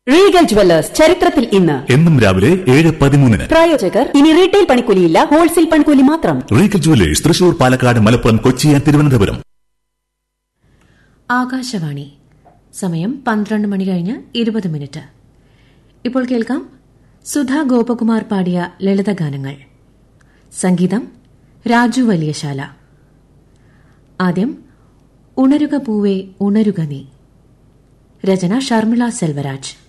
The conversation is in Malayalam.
റീഗൽ ജുവല്ലേഴ്സ് ചരിത്രത്തിൽ ഇന്ന് എന്നും രാവിലെ 7:13. പ്രായോജകർ ഇനി റീറ്റെയിൽ പണിക്കൂലിയില്ല, ഹോൾസെയിൽ പണിക്കൂലി മാത്രം. Regal jewellers Thrissur, Palakkad, Malappuram, Kochi, Thiruvananthapuram. ആകാശവാണി. സമയം 12 മണി കഴിഞ്ഞ് 20 മിനിറ്റ്. ഇപ്പോൾ കേൾക്കാം സുധാ ഗോപകുമാർ പാടിയ ലളിതഗാനങ്ങൾ. സംഗീതം രാജു വലിയശാല. ആദ്യം ഉണരുക പൂവേ ഉണരുക നീ. രചന ഷർമിള സെൽവരാജ്.